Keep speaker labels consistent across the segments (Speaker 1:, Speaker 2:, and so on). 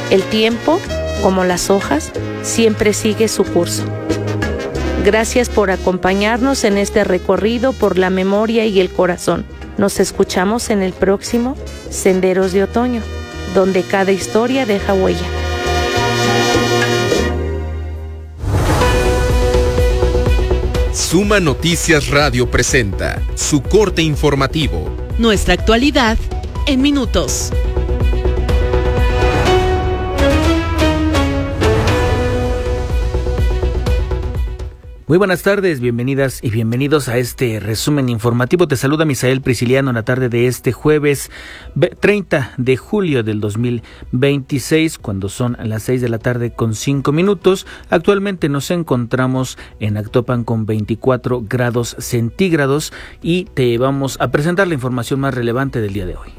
Speaker 1: El tiempo, como las hojas, siempre sigue su curso. Gracias por acompañarnos en este recorrido por la memoria y el corazón. Nos escuchamos en el próximo Senderos de Otoño, donde cada historia deja huella.
Speaker 2: Suma Noticias Radio presenta su corte informativo.
Speaker 3: Nuestra actualidad en minutos.
Speaker 4: Muy buenas tardes, bienvenidas y bienvenidos a este resumen informativo. Te saluda Misael Prisciliano en la tarde de este jueves 30 de julio del 2026, cuando son las 6 de la tarde con 5 minutos. Actualmente nos encontramos en Actopan con 24 grados centígrados y te vamos a presentar la información más relevante del día de hoy.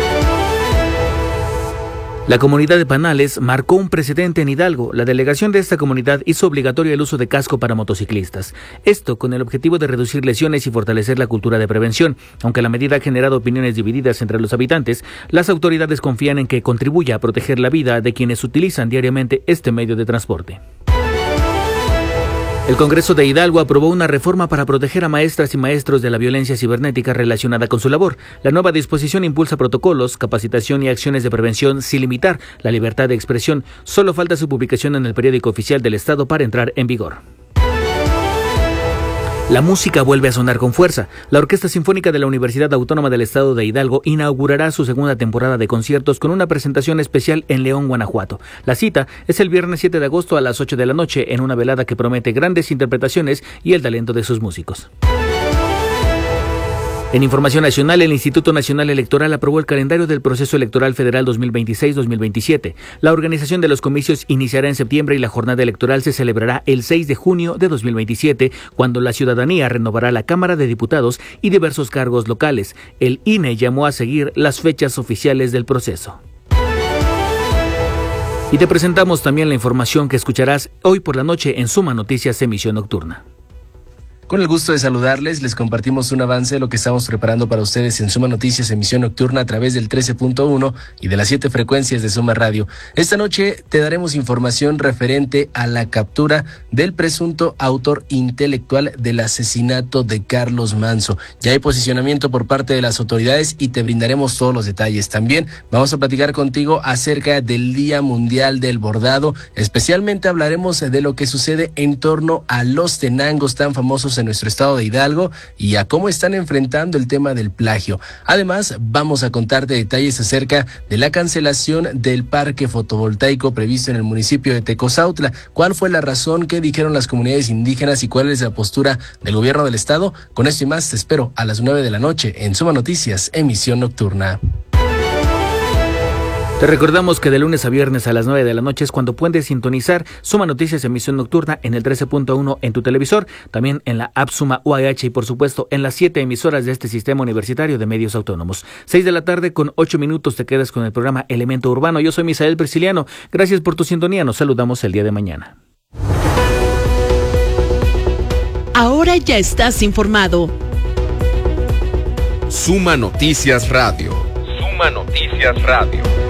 Speaker 4: La comunidad de Panales marcó un precedente en Hidalgo. La delegación de esta comunidad hizo obligatorio el uso de casco para motociclistas. Esto con el objetivo de reducir lesiones y fortalecer la cultura de prevención. Aunque la medida ha generado opiniones divididas entre los habitantes, las autoridades confían en que contribuya a proteger la vida de quienes utilizan diariamente este medio de transporte. El Congreso de Hidalgo aprobó una reforma para proteger a maestras y maestros de la violencia cibernética relacionada con su labor. La nueva disposición impulsa protocolos, capacitación y acciones de prevención sin limitar la libertad de expresión. Solo falta su publicación en el periódico oficial del Estado para entrar en vigor. La música vuelve a sonar con fuerza. La Orquesta Sinfónica de la Universidad Autónoma del Estado de Hidalgo inaugurará su segunda temporada de conciertos con una presentación especial en León, Guanajuato. La cita es el viernes 7 de agosto a las 8 de la noche en una velada que promete grandes interpretaciones y el talento de sus músicos. En información nacional, el Instituto Nacional Electoral aprobó el calendario del proceso electoral federal 2026-2027. La organización de los comicios iniciará en septiembre y la jornada electoral se celebrará el 6 de junio de 2027, cuando la ciudadanía renovará la Cámara de Diputados y diversos cargos locales. El INE llamó a seguir las fechas oficiales del proceso. Y te presentamos también la información que escucharás hoy por la noche en Suma Noticias Emisión Nocturna.
Speaker 5: Con el gusto de saludarles, les compartimos un avance de lo que estamos preparando para ustedes en Suma Noticias Emisión Nocturna a través del 13.1 y de las 7 frecuencias de Suma Radio. Esta noche te daremos información referente a la captura del presunto autor intelectual del asesinato de Carlos Manzo. Ya hay posicionamiento por parte de las autoridades y te brindaremos todos los detalles. También vamos a platicar contigo acerca del Día Mundial del Bordado. Especialmente hablaremos de lo que sucede en torno a los tenangos tan famosos en nuestro estado de Hidalgo y a cómo están enfrentando el tema del plagio. Además, vamos a contarte detalles acerca de la cancelación del parque fotovoltaico previsto en el municipio de Tecozautla. ¿Cuál fue la razón? ¿Qué dijeron las comunidades indígenas y cuál es la postura del gobierno del estado? Con esto y más te espero a las 9 de la noche en Suma Noticias, Emisión Nocturna.
Speaker 4: Te recordamos que de lunes a viernes a las 9 de la noche es cuando puedes sintonizar Suma Noticias Emisión Nocturna en el 13.1 en tu televisor, también en la app Suma UAH y por supuesto en las 7 emisoras de este sistema universitario de medios autónomos. 6 de la tarde con 8 minutos te quedas con el programa Elemento Urbano. Yo soy Misael Prisciliano. Gracias por tu sintonía. Nos saludamos el día de mañana.
Speaker 3: Ahora ya estás informado.
Speaker 2: Suma Noticias Radio. Suma Noticias Radio.